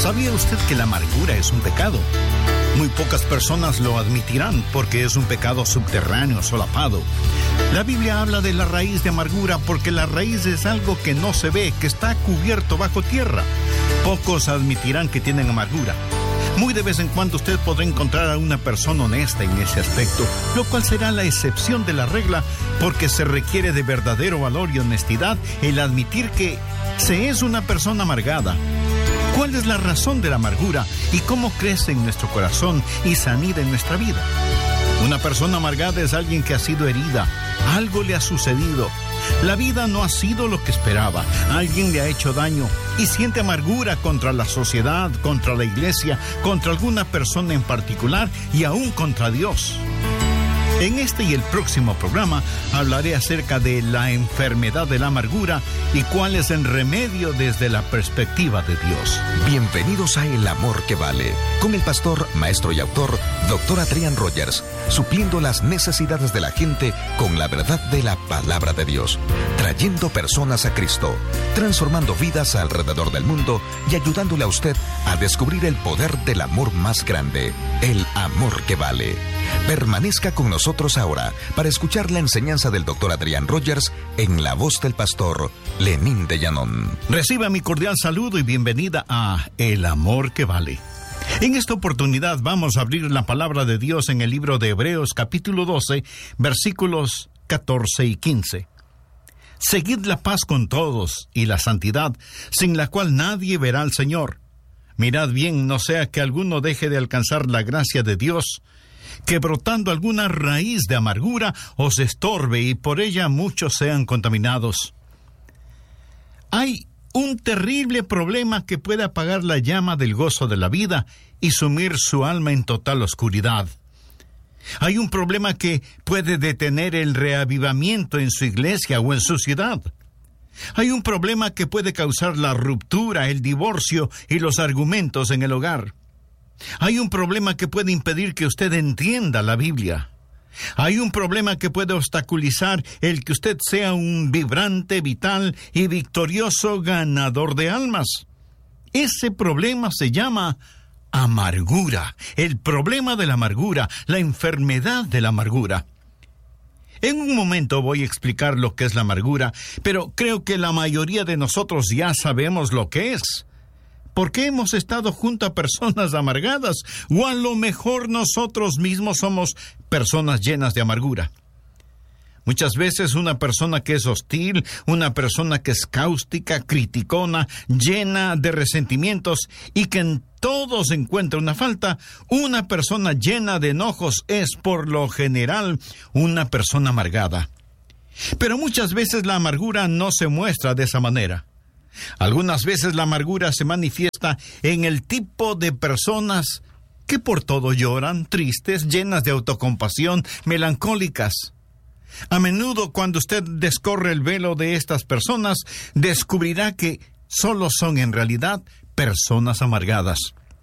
¿Sabía usted que la amargura es un pecado? Muy pocas personas lo admitirán porque es un pecado subterráneo, solapado. La Biblia habla de la raíz de amargura porque la raíz es algo que no se ve, que está cubierto bajo tierra. Pocos admitirán que tienen amargura. Muy de vez en cuando usted podrá encontrar a una persona honesta en ese aspecto, lo cual será la excepción de la regla porque se requiere de verdadero valor y honestidad el admitir que se es una persona amargada. ¿Cuál es la razón de la amargura y cómo crece en nuestro corazón y se anida en nuestra vida? Una persona amargada es alguien que ha sido herida, algo le ha sucedido. La vida no ha sido lo que esperaba, alguien le ha hecho daño y siente amargura contra la sociedad, contra la iglesia, contra alguna persona en particular y aún contra Dios. En este y el próximo programa hablaré acerca de la enfermedad de la amargura y cuál es el remedio desde la perspectiva de Dios. Bienvenidos a El Amor que Vale, con el pastor, maestro y autor, Dr. Adrián Rogers, supliendo las necesidades de la gente con la verdad de la palabra de Dios, trayendo personas a Cristo, transformando vidas alrededor del mundo y ayudándole a usted a descubrir el poder del amor más grande, el amor que vale. Permanezca con nosotros ahora para escuchar la enseñanza del Dr. Adrián Rogers en la voz del pastor Lenín de Llanón. Reciba mi cordial saludo y bienvenida a El Amor que Vale. En esta oportunidad vamos a abrir la palabra de Dios en el libro de Hebreos capítulo 12, versículos 14 y 15. Seguid la paz con todos y la santidad, sin la cual nadie verá al Señor. Mirad bien, no sea que alguno deje de alcanzar la gracia de Dios, que brotando alguna raíz de amargura os estorbe y por ella muchos sean contaminados. Hay un terrible problema que puede apagar la llama del gozo de la vida y sumir su alma en total oscuridad. Hay un problema que puede detener el reavivamiento en su iglesia o en su ciudad. Hay un problema que puede causar la ruptura, el divorcio y los argumentos en el hogar. Hay un problema que puede impedir que usted entienda la Biblia. Hay un problema que puede obstaculizar el que usted sea un vibrante, vital y victorioso ganador de almas. Ese problema se llama amargura, el problema de la amargura, la enfermedad de la amargura. En un momento voy a explicar lo que es la amargura, pero creo que la mayoría de nosotros ya sabemos lo que es. Porque hemos estado junto a personas amargadas, o a lo mejor nosotros mismos somos personas llenas de amargura. Muchas veces una persona que es hostil, una persona que es cáustica, criticona, llena de resentimientos y que en todo se encuentra una falta, una persona llena de enojos es por lo general una persona amargada. Pero muchas veces la amargura no se muestra de esa manera. Algunas veces la amargura se manifiesta en el tipo de personas que por todo lloran, tristes, llenas de autocompasión, melancólicas. A menudo, cuando usted descorre el velo de estas personas, descubrirá que solo son en realidad personas amargadas.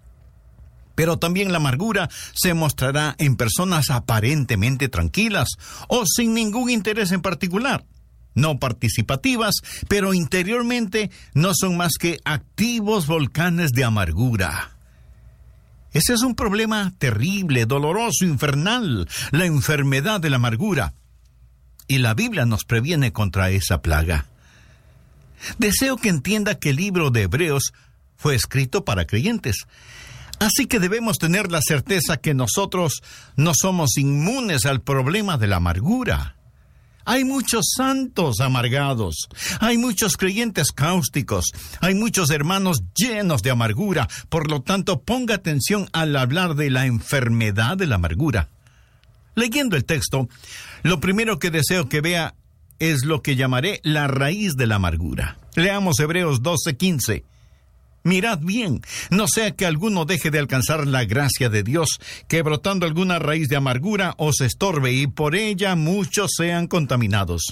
Pero también la amargura se mostrará en personas aparentemente tranquilas o sin ningún interés en particular. No participativas, pero interiormente no son más que activos volcanes de amargura. Ese es un problema terrible, doloroso, infernal, la enfermedad de la amargura. Y la Biblia nos previene contra esa plaga. Deseo que entienda que el libro de Hebreos fue escrito para creyentes. Así que debemos tener la certeza que nosotros no somos inmunes al problema de la amargura. Hay muchos santos amargados, hay muchos creyentes cáusticos, hay muchos hermanos llenos de amargura. Por lo tanto, ponga atención al hablar de la enfermedad de la amargura. Leyendo el texto, lo primero que deseo que vea es lo que llamaré la raíz de la amargura. Leamos Hebreos 12:15. Mirad bien, no sea que alguno deje de alcanzar la gracia de Dios, que brotando alguna raíz de amargura os estorbe y por ella muchos sean contaminados.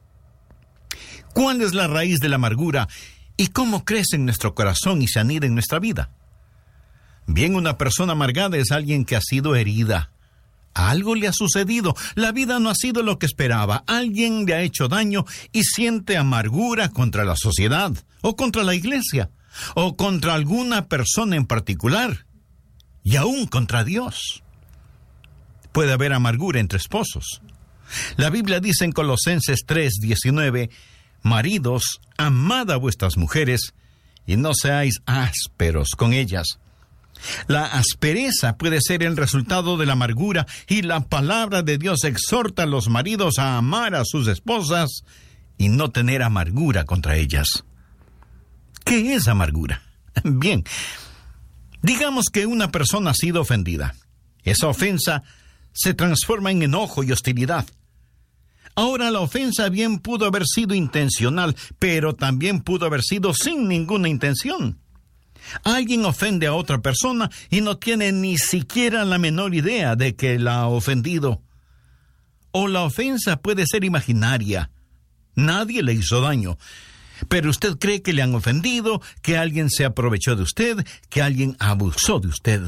¿Cuál es la raíz de la amargura y cómo crece en nuestro corazón y se anida en nuestra vida? Bien, una persona amargada es alguien que ha sido herida. Algo le ha sucedido, la vida no ha sido lo que esperaba, alguien le ha hecho daño y siente amargura contra la sociedad o contra la iglesia. o contra alguna persona en particular, y aún contra Dios. Puede haber amargura entre esposos. La Biblia dice en Colosenses 3:19, maridos, amad a vuestras mujeres y no seáis ásperos con ellas. La aspereza puede ser el resultado de la amargura, y la palabra de Dios exhorta a los maridos a amar a sus esposas y no tener amargura contra ellas. ¿Qué es amargura? Bien, digamos que una persona ha sido ofendida. Esa ofensa se transforma en enojo y hostilidad. Ahora, la ofensa bien pudo haber sido intencional, pero también pudo haber sido sin ninguna intención. Alguien ofende a otra persona y no tiene ni siquiera la menor idea de que la ha ofendido. O la ofensa puede ser imaginaria. Nadie le hizo daño, pero usted cree que le han ofendido, que alguien se aprovechó de usted, que alguien abusó de usted.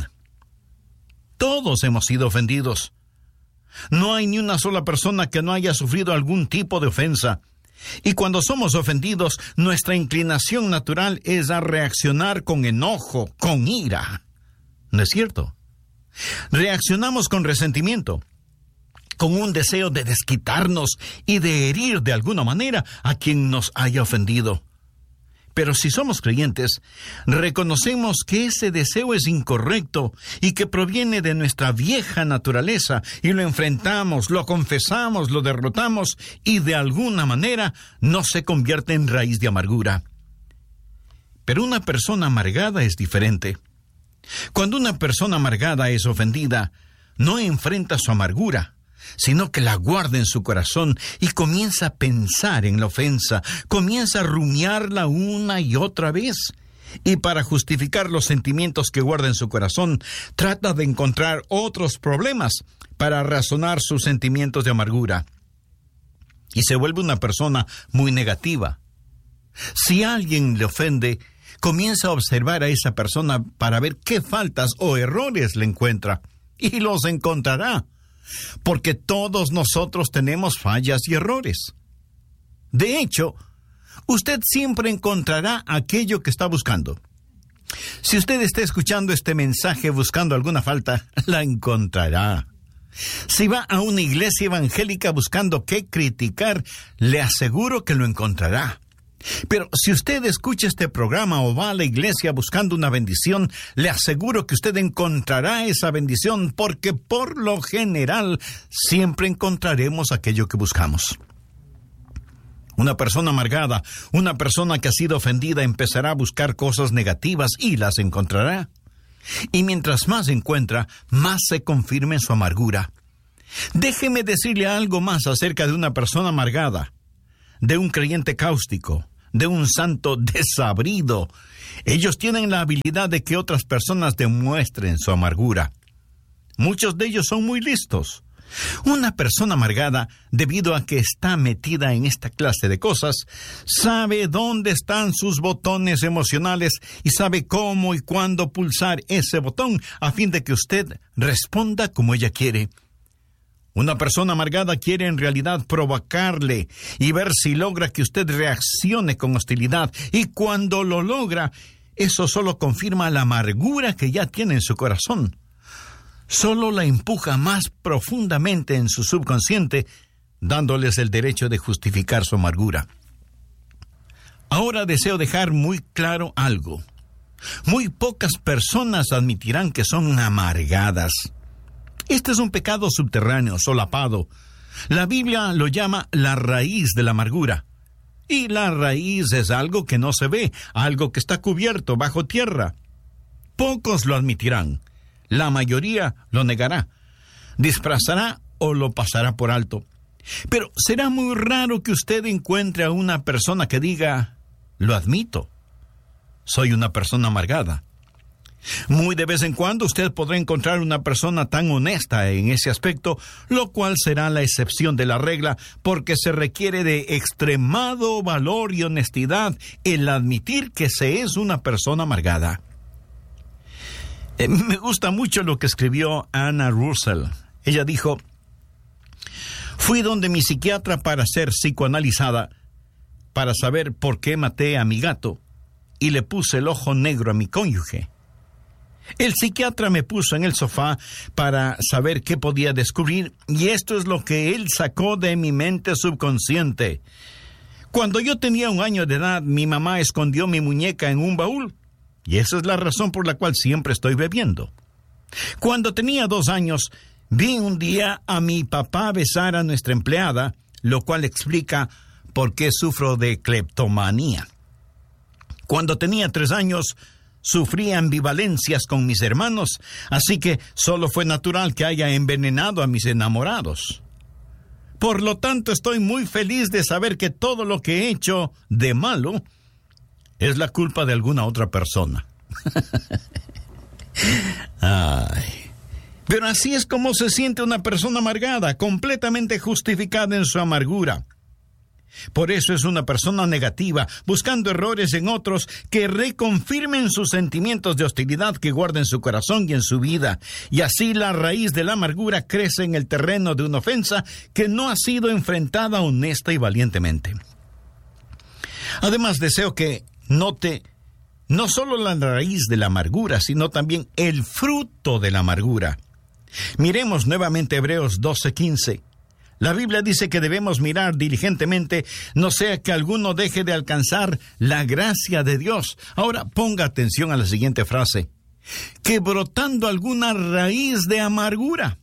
Todos hemos sido ofendidos. No hay ni una sola persona que no haya sufrido algún tipo de ofensa. Y cuando somos ofendidos, nuestra inclinación natural es a reaccionar con enojo, con ira. ¿No es cierto? Reaccionamos con resentimiento, con un deseo de desquitarnos y de herir de alguna manera a quien nos haya ofendido. Pero si somos creyentes, reconocemos que ese deseo es incorrecto y que proviene de nuestra vieja naturaleza, y lo enfrentamos, lo confesamos, lo derrotamos, y de alguna manera no se convierte en raíz de amargura. Pero una persona amargada es diferente. Cuando una persona amargada es ofendida, no enfrenta su amargura, sino que la guarda en su corazón y comienza a pensar en la ofensa, comienza a rumiarla una y otra vez. Y para justificar los sentimientos que guarda en su corazón, trata de encontrar otros problemas para razonar sus sentimientos de amargura. Y se vuelve una persona muy negativa. Si alguien le ofende, comienza a observar a esa persona para ver qué faltas o errores le encuentra. Y los encontrará, porque todos nosotros tenemos fallas y errores. De hecho, usted siempre encontrará aquello que está buscando. Si usted está escuchando este mensaje buscando alguna falta, la encontrará. Si va a una iglesia evangélica buscando qué criticar, le aseguro que lo encontrará. Pero si usted escucha este programa o va a la iglesia buscando una bendición, le aseguro que usted encontrará esa bendición, porque por lo general siempre encontraremos aquello que buscamos. Una persona amargada, una persona que ha sido ofendida, empezará a buscar cosas negativas y las encontrará. Y mientras más encuentra, más se confirma en su amargura. Déjeme decirle algo más acerca de una persona amargada, de un creyente cáustico, de un santo desabrido. Ellos tienen la habilidad de que otras personas demuestren su amargura. Muchos de ellos son muy listos. Una persona amargada, debido a que está metida en esta clase de cosas, sabe dónde están sus botones emocionales y sabe cómo y cuándo pulsar ese botón a fin de que usted responda como ella quiere. Una persona amargada quiere en realidad provocarle y ver si logra que usted reaccione con hostilidad. Y cuando lo logra, eso solo confirma la amargura que ya tiene en su corazón. Solo la empuja más profundamente en su subconsciente, dándoles el derecho de justificar su amargura. Ahora deseo dejar muy claro algo. Muy pocas personas admitirán que son amargadas. Este es un pecado subterráneo, solapado. La Biblia lo llama la raíz de la amargura. Y la raíz es algo que no se ve, algo que está cubierto bajo tierra. Pocos lo admitirán. La mayoría lo negará, disfrazará o lo pasará por alto. Pero será muy raro que usted encuentre a una persona que diga: lo admito, soy una persona amargada. Muy de vez en cuando usted podrá encontrar una persona tan honesta en ese aspecto, lo cual será la excepción de la regla, porque se requiere de extremado valor y honestidad el admitir que se es una persona amargada. Me gusta mucho lo que escribió Anna Russell. Ella dijo: fui donde mi psiquiatra para ser psicoanalizada, para saber por qué maté a mi gato, y le puse el ojo negro a mi cónyuge. El psiquiatra me puso en el sofá para saber qué podía descubrir, y esto es lo que él sacó de mi mente subconsciente. Cuando yo tenía 1 año de edad, mi mamá escondió mi muñeca en un baúl, y esa es la razón por la cual siempre estoy bebiendo. Cuando tenía 2 años, vi un día a mi papá besar a nuestra empleada, lo cual explica por qué sufro de cleptomanía. Cuando tenía 3 años, sufría ambivalencias con mis hermanos, así que solo fue natural que haya envenenado a mis enamorados. Por lo tanto, estoy muy feliz de saber que todo lo que he hecho de malo es la culpa de alguna otra persona. Ay. Pero así es como se siente una persona amargada, completamente justificada en su amargura. Por eso es una persona negativa, buscando errores en otros que reconfirmen sus sentimientos de hostilidad que guarda en su corazón y en su vida. Y así la raíz de la amargura crece en el terreno de una ofensa que no ha sido enfrentada honesta y valientemente. Además, deseo que note no solo la raíz de la amargura, sino también el fruto de la amargura. Miremos nuevamente Hebreos 12:15. La Biblia dice que debemos mirar diligentemente, no sea que alguno deje de alcanzar la gracia de Dios. Ahora ponga atención a la siguiente frase: que brotando alguna raíz de amargura.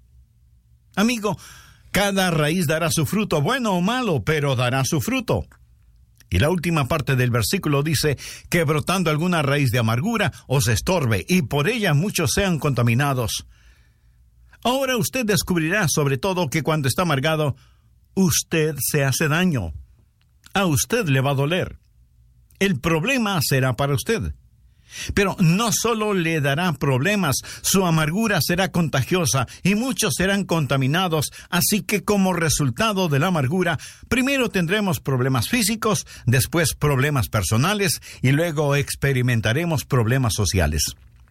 Amigo, cada raíz dará su fruto, bueno o malo, pero dará su fruto. Y la última parte del versículo dice que brotando alguna raíz de amargura os estorbe, y por ella muchos sean contaminados. Ahora usted descubrirá sobre todo que cuando está amargado, usted se hace daño. A usted le va a doler. El problema será para usted. Pero no solo le dará problemas, su amargura será contagiosa y muchos serán contaminados, así que como resultado de la amargura, primero tendremos problemas físicos, después problemas personales y luego experimentaremos problemas sociales.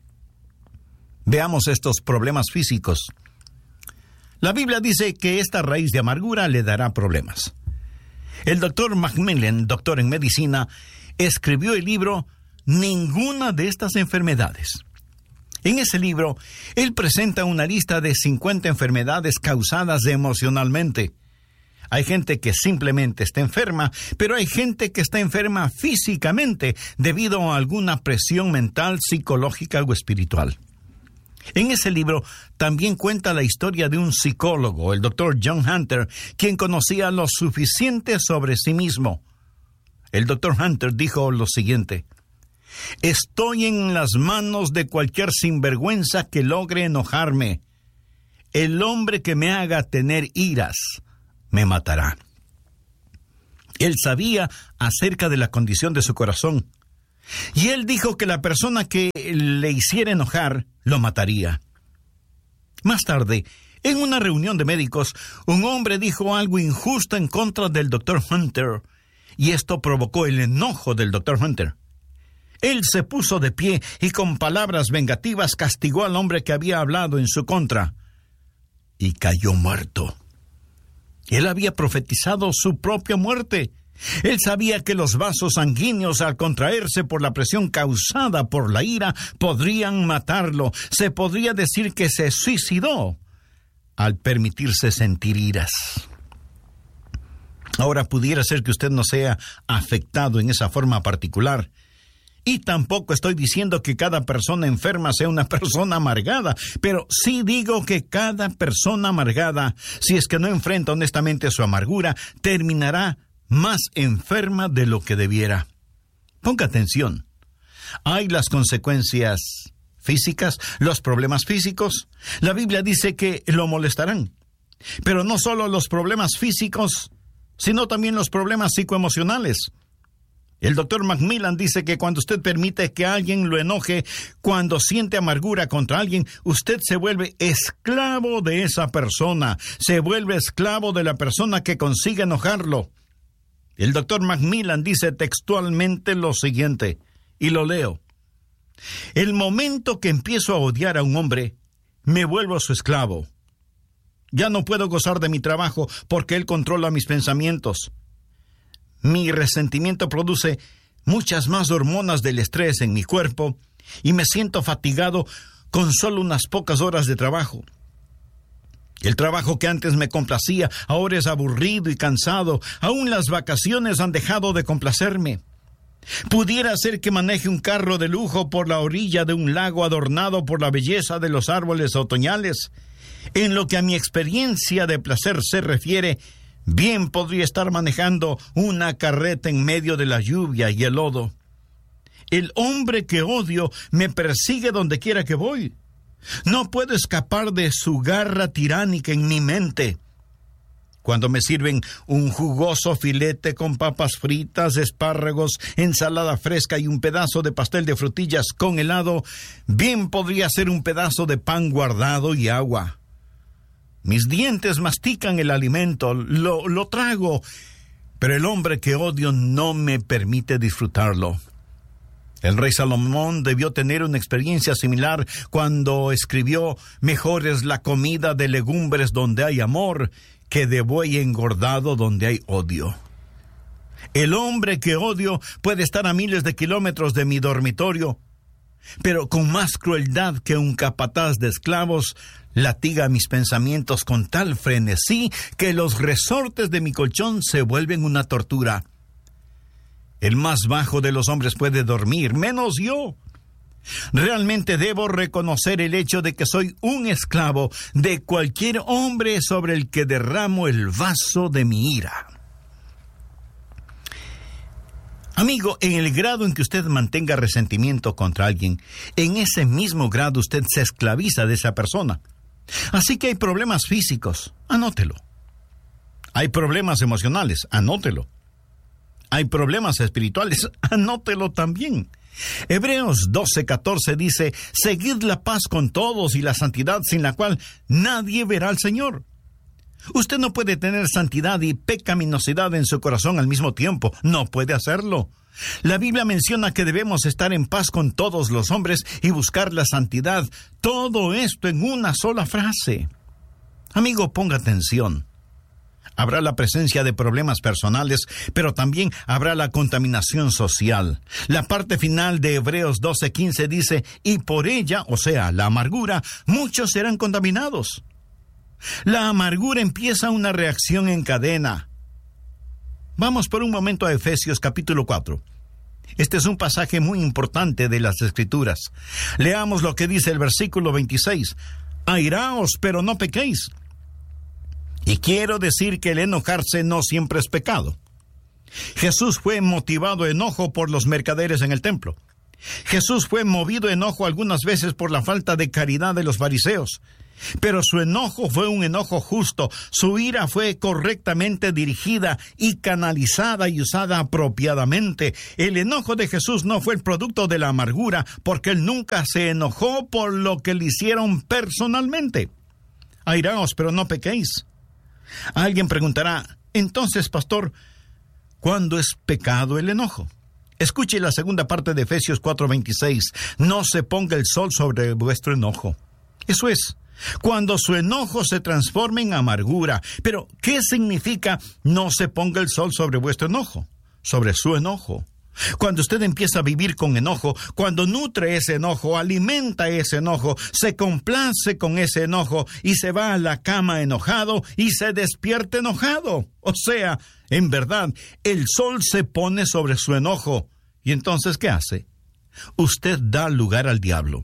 Veamos estos problemas físicos. La Biblia dice que esta raíz de amargura le dará problemas. El doctor Macmillan, doctor en medicina, escribió el libro Ninguna de estas enfermedades. En ese libro, él presenta una lista de 50 enfermedades causadas emocionalmente. Hay gente que simplemente está enferma, pero hay gente que está enferma físicamente debido a alguna presión mental, psicológica o espiritual. En ese libro también cuenta la historia de un psicólogo, el doctor John Hunter, quien conocía lo suficiente sobre sí mismo. El doctor Hunter dijo lo siguiente: estoy en las manos de cualquier sinvergüenza que logre enojarme. El hombre que me haga tener iras me matará. Él sabía acerca de la condición de su corazón. Y él dijo que la persona que le hiciera enojar lo mataría. Más tarde, en una reunión de médicos, un hombre dijo algo injusto en contra del Dr. Hunter, y esto provocó el enojo del Dr. Hunter. Él se puso de pie y con palabras vengativas castigó al hombre que había hablado en su contra, y cayó muerto. Él había profetizado su propia muerte. Él sabía que los vasos sanguíneos, al contraerse por la presión causada por la ira, podrían matarlo. Se podría decir que se suicidó al permitirse sentir iras. Ahora pudiera ser que usted no sea afectado en esa forma particular. Y tampoco estoy diciendo que cada persona enferma sea una persona amargada, pero sí digo que cada persona amargada, si es que no enfrenta honestamente su amargura, terminará más enferma de lo que debiera. Ponga atención. Hay las consecuencias físicas, los problemas físicos. La Biblia dice que lo molestarán. Pero no solo los problemas físicos, sino también los problemas psicoemocionales. El doctor Macmillan dice que cuando usted permite que alguien lo enoje, cuando siente amargura contra alguien, usted se vuelve esclavo de esa persona. Se vuelve esclavo de la persona que consigue enojarlo. El doctor Macmillan dice textualmente lo siguiente, y lo leo: el momento que empiezo a odiar a un hombre, me vuelvo su esclavo. Ya no puedo gozar de mi trabajo, porque él controla mis pensamientos. Mi resentimiento produce 1000 veces más daño que la muerte. muchas más hormonas del estrés en mi cuerpo y me siento fatigado con solo unas pocas horas de trabajo. El trabajo que antes me complacía ahora es aburrido y cansado. Aún las vacaciones han dejado de complacerme. Pudiera ser que maneje un carro de lujo por la orilla de un lago adornado por la belleza de los árboles otoñales. En lo que a mi experiencia de placer se refiere, bien podría estar manejando una carreta en medio de la lluvia y el lodo. El hombre que odio me persigue donde quiera que voy. No puedo escapar de su garra tiránica en mi mente. Cuando me sirven un jugoso filete con papas fritas, espárragos, ensalada fresca y un pedazo de pastel de frutillas con helado, bien podría ser un pedazo de pan guardado y agua. Mis dientes mastican el alimento, lo trago, pero el hombre que odio no me permite disfrutarlo. El rey Salomón debió tener una experiencia similar cuando escribió: mejor es la comida de legumbres donde hay amor que de buey engordado donde hay odio. El hombre que odio puede estar a miles de kilómetros de mi dormitorio, pero con más crueldad que un capataz de esclavos, latiga mis pensamientos con tal frenesí que los resortes de mi colchón se vuelven una tortura. El más bajo de los hombres puede dormir, menos yo. Realmente debo reconocer el hecho de que soy un esclavo de cualquier hombre sobre el que derramo el vaso de mi ira. Amigo, en el grado en que usted mantenga resentimiento contra alguien, en ese mismo grado usted se esclaviza de esa persona. Así que hay problemas físicos, anótelo. Hay problemas emocionales, anótelo. Hay problemas espirituales, anótelo también. Hebreos 12:14 dice: seguid la paz con todos y la santidad sin la cual nadie verá al Señor. Usted no puede tener santidad y pecaminosidad en su corazón al mismo tiempo. No puede hacerlo. La Biblia menciona que debemos estar en paz con todos los hombres y buscar la santidad. Todo esto en una sola frase. Amigo, ponga atención. Habrá la presencia de problemas personales, pero también habrá la contaminación social. La parte final de Hebreos 12:15 dice: y por ella, o sea, la amargura, muchos serán contaminados. La amargura empieza una reacción en cadena. Vamos por un momento a Efesios capítulo 4. Este es un pasaje muy importante de las Escrituras. Leamos lo que dice el versículo 26. Airaos, pero no pequéis. Y quiero decir que el enojarse no siempre es pecado. Jesús fue motivado a enojo por los mercaderes en el templo. Jesús fue movido a enojo algunas veces por la falta de caridad de los fariseos. Pero su enojo fue un enojo justo. Su ira fue correctamente dirigida y canalizada y usada apropiadamente. El enojo de Jesús no fue el producto de la amargura, porque él nunca se enojó por lo que le hicieron personalmente. Airaos, pero no pequéis. Alguien preguntará: entonces, pastor, ¿cuándo es pecado el enojo? Escuche la segunda parte de Efesios 4:26. No se ponga el sol sobre vuestro enojo. Eso es, cuando su enojo se transforme en amargura. Pero, ¿qué significa no se ponga el sol sobre vuestro enojo? Sobre su enojo. Cuando usted empieza a vivir con enojo, cuando nutre ese enojo, alimenta ese enojo, se complace con ese enojo y se va a la cama enojado y se despierta enojado. O sea, en verdad, el sol se pone sobre su enojo. ¿Y entonces qué hace? Usted da lugar al diablo.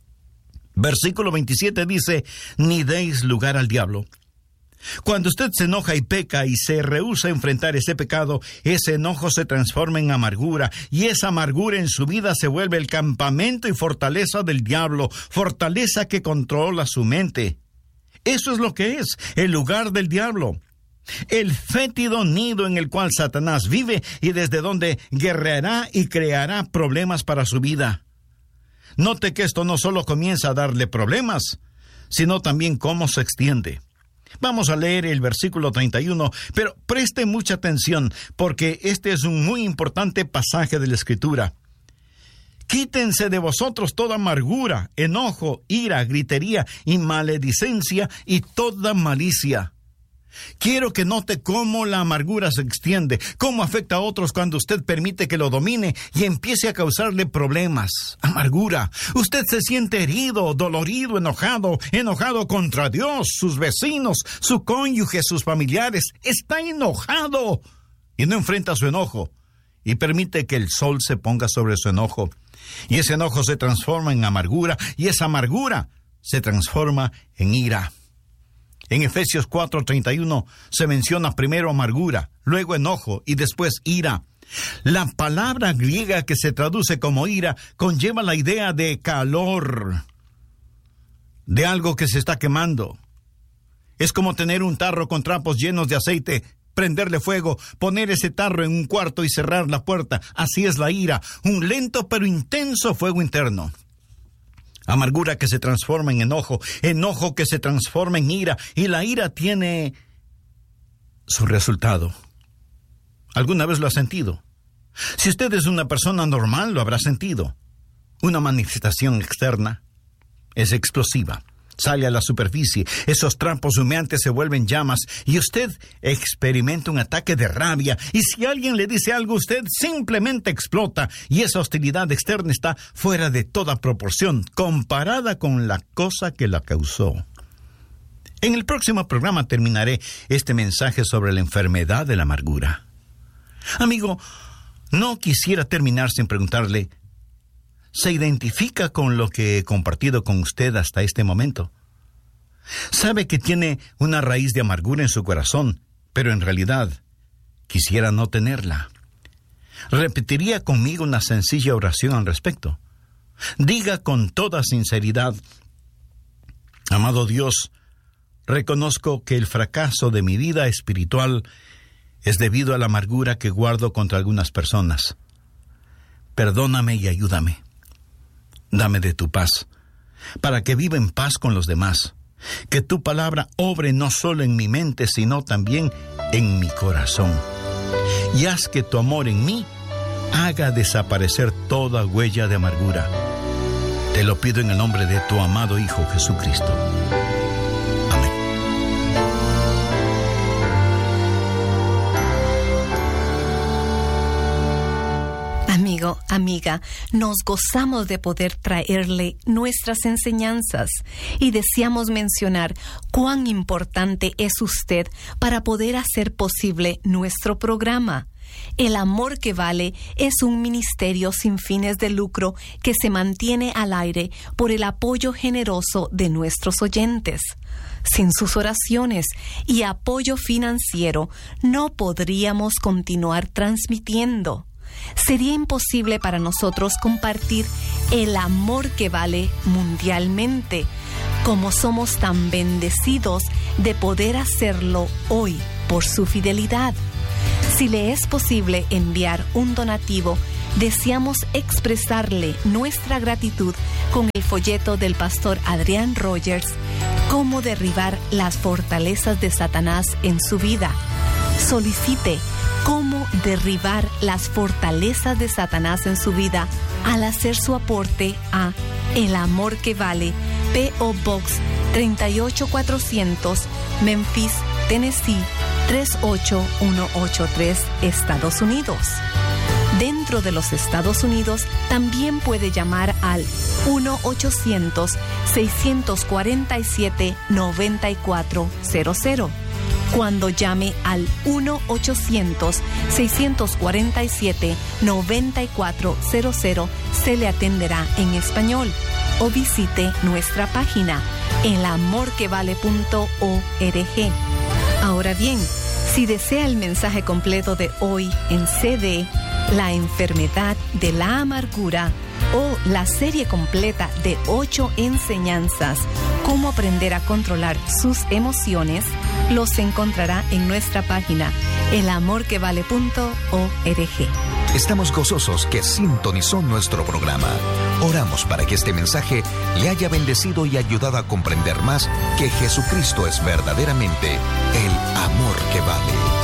Versículo 27 dice: ni deis lugar al diablo. Cuando usted se enoja y peca y se rehúsa a enfrentar ese pecado, ese enojo se transforma en amargura, y esa amargura en su vida se vuelve el campamento y fortaleza del diablo, fortaleza que controla su mente. Eso es lo que es, el lugar del diablo. El fétido nido en el cual Satanás vive y desde donde guerreará y creará problemas para su vida. Note que esto no solo comienza a darle problemas, sino también cómo se extiende. Vamos a leer el versículo 31, pero preste mucha atención, porque este es un muy importante pasaje de la Escritura. Quítense de vosotros toda amargura, enojo, ira, gritería y maledicencia y toda malicia. Quiero que note cómo la amargura se extiende, cómo afecta a otros cuando usted permite que lo domine y empiece a causarle problemas. Amargura. Usted se siente herido, dolorido, enojado contra Dios, sus vecinos, su cónyuge, sus familiares. Está enojado y no enfrenta su enojo y permite que el sol se ponga sobre su enojo. Y ese enojo se transforma en amargura y esa amargura se transforma en ira. En Efesios 4:31 se menciona primero amargura, luego enojo y después ira. La palabra griega que se traduce como ira conlleva la idea de calor, de algo que se está quemando. Es como tener un tarro con trapos llenos de aceite, prenderle fuego, poner ese tarro en un cuarto y cerrar la puerta. Así es la ira, un lento pero intenso fuego interno. Amargura que se transforma en enojo, enojo que se transforma en ira, y la ira tiene su resultado. ¿Alguna vez lo ha sentido? Si usted es una persona normal, lo habrá sentido. Una manifestación externa es explosiva. Sale a la superficie, esos trapos humeantes se vuelven llamas y usted experimenta un ataque de rabia. Y si alguien le dice algo, usted simplemente explota y esa hostilidad externa está fuera de toda proporción comparada con la cosa que la causó. En el próximo programa terminaré este mensaje sobre la enfermedad de la amargura. Amigo, no quisiera terminar sin preguntarle, ¿se identifica con lo que he compartido con usted hasta este momento? Sabe que tiene una raíz de amargura en su corazón, pero en realidad quisiera no tenerla. ¿Repetiría conmigo una sencilla oración al respecto? Diga con toda sinceridad, amado Dios, reconozco que el fracaso de mi vida espiritual es debido a la amargura que guardo contra algunas personas. Perdóname y ayúdame. Dame de tu paz, para que viva en paz con los demás. Que tu palabra obre no solo en mi mente, sino también en mi corazón. Y haz que tu amor en mí haga desaparecer toda huella de amargura. Te lo pido en el nombre de tu amado Hijo Jesucristo. Amén. Amigo, amiga, nos gozamos de poder traerle nuestras enseñanzas y deseamos mencionar cuán importante es usted para poder hacer posible nuestro programa. El Amor que Vale es un ministerio sin fines de lucro que se mantiene al aire por el apoyo generoso de nuestros oyentes. Sin sus oraciones y apoyo financiero, no podríamos continuar transmitiendo. Sería imposible para nosotros compartir el amor que vale mundialmente, como somos tan bendecidos de poder hacerlo hoy por su fidelidad. Si le es posible enviar un donativo, deseamos expresarle nuestra gratitud con el folleto del pastor Adrián Rogers, Cómo derribar las fortalezas de Satanás en su vida. Solicite Cómo derribar las fortalezas de Satanás en su vida al hacer su aporte a El Amor que Vale, P.O. Box 38400, Memphis, Tennessee 38183, Estados Unidos. Dentro de los Estados Unidos también puede llamar al 1-800-647-9400. Cuando llame al 1-800-647-9400, se le atenderá en español. O visite nuestra página, elamorquevale.org. Ahora bien, si desea el mensaje completo de hoy en CD, La enfermedad de la amargura, o la serie completa de 8 enseñanzas, Cómo aprender a controlar sus emociones, los encontrará en nuestra página, elamorquevale.org. Estamos gozosos que sintonizó nuestro programa. Oramos para que este mensaje le haya bendecido y ayudado a comprender más que Jesucristo es verdaderamente el amor que vale.